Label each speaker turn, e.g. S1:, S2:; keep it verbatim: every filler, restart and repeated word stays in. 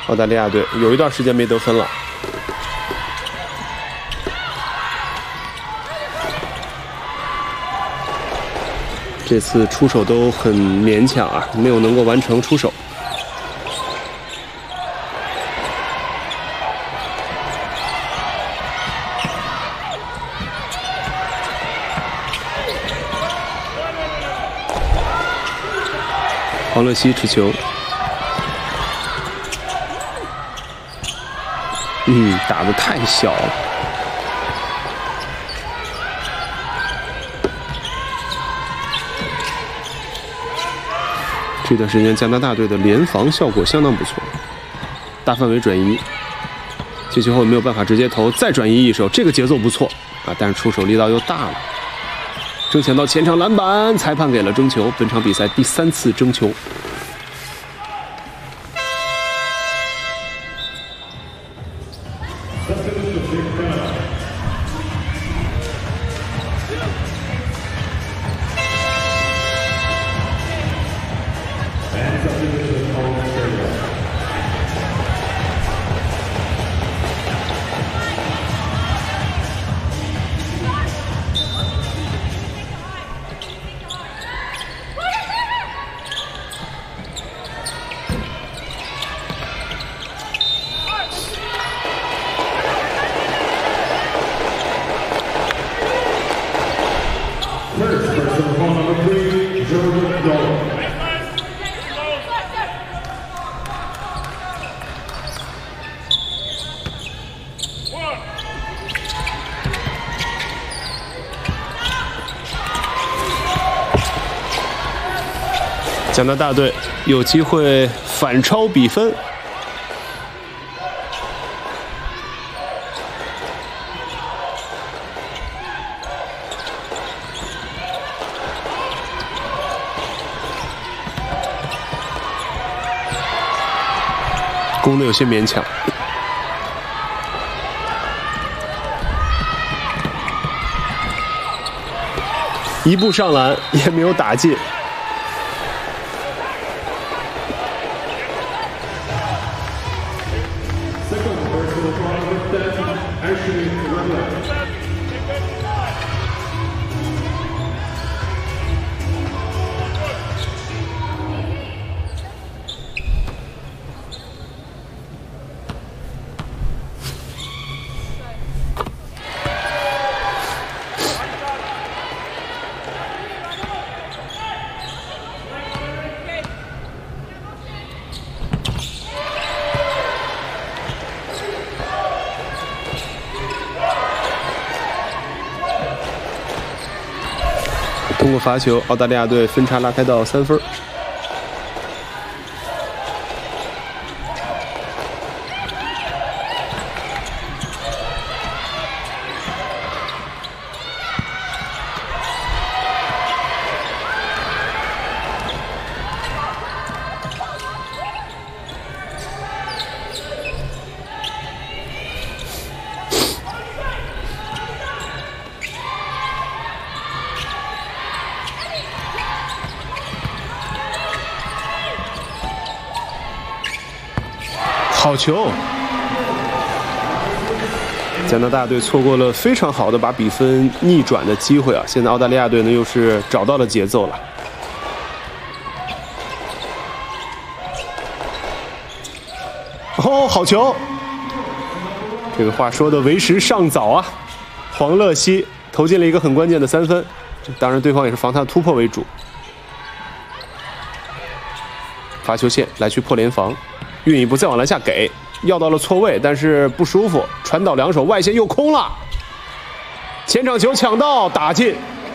S1: 澳大利亚队有一段时间没得分了。这次出手都很勉强啊，没有能够完成出手。黄乐西持球，嗯，打得太小了。这段时间加拿大队的联防效果相当不错，大范围转移，接球后没有办法直接投，再转移一手，这个节奏不错啊，但是出手力道又大了。争抢到前场篮板，裁判给了争球，本场比赛第三次争球。加拿大队有机会反超比分。攻的有些勉强。一步上篮也没有打进。通过罚球，澳大利亚队分差拉开到三分。好球！加拿大队错过了非常好的把比分逆转的机会啊！现在澳大利亚队呢又是找到了节奏了。哦，好球！这个话说的为时尚早啊！黄乐西投进了一个很关键的三分，当然对方也是防他突破为主。罚球线来去破联防。运一步再往篮下给，要到了错位，但是不舒服，传导两手，外线又空了，前场球抢到打进，